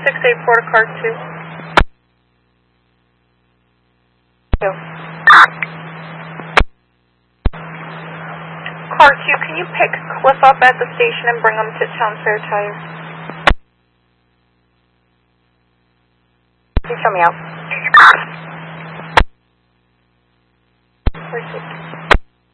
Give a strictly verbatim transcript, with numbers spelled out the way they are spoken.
six eight four to car two. Two. Car two, can you pick Cliff up at the station and bring him to Town Fair Tire? Please show me out. Where's it?